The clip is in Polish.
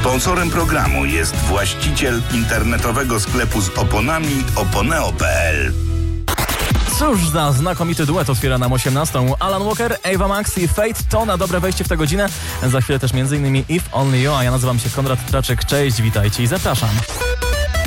Sponsorem programu jest właściciel internetowego sklepu z oponami oponeo.pl. Cóż za znakomity duet otwiera nam 18. Alan Walker, Ava Max i Fate to na dobre wejście w tę godzinę. Za chwilę też m.in. If Only You, a ja nazywam się Konrad Traczek. Cześć, witajcie i zapraszam.